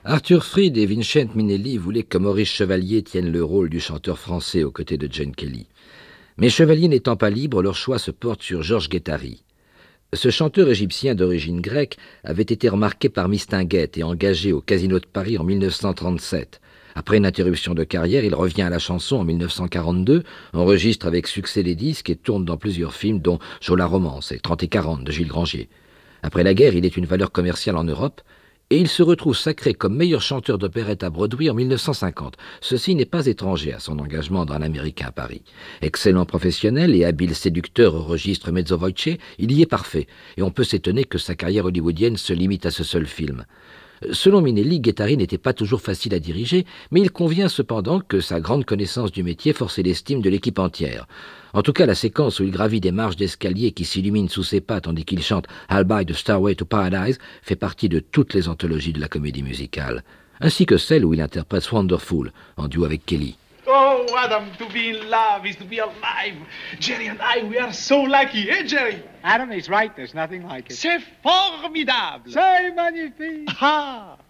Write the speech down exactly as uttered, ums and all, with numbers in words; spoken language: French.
Arthur Freed et Vincent Minnelli voulaient que Maurice Chevalier tienne le rôle du chanteur français aux côtés de Gene Kelly. Mais Chevalier n'étant pas libre, leur choix se porte sur Georges Guettari. Ce chanteur égyptien d'origine grecque avait été remarqué par Mistinguett et engagé au Casino de Paris en mille neuf cent trente-sept. Après une interruption de carrière, il revient à la chanson en mille neuf cent quarante-deux, enregistre avec succès les disques et tourne dans plusieurs films, dont Joe la Romance et trente et quarante de Gilles Grangier. Après la guerre, il est une valeur commerciale en Europe, et il se retrouve sacré comme meilleur chanteur d'opérette à Broadway en mille neuf cent cinquante. Ceci n'est pas étranger à son engagement dans l'Américain à Paris. Excellent professionnel et habile séducteur au registre mezzo voce, il y est parfait, et on peut s'étonner que sa carrière hollywoodienne se limite à ce seul film. Selon Minnelli, Guettari n'était pas toujours facile à diriger, mais il convient cependant que sa grande connaissance du métier forçait l'estime de l'équipe entière. En tout cas, la séquence où il gravit des marches d'escalier qui s'illuminent sous ses pas tandis qu'il chante « I'll buy the Stairway to Paradise » fait partie de toutes les anthologies de la comédie musicale, ainsi que celle où il interprète « Wonderful » en duo avec Kelly. Oh, Adam, to be in love is to be alive. Jerry and I, we are so lucky, eh, Jerry? Adam is right, there's nothing like it. C'est formidable. C'est magnifique. Ah!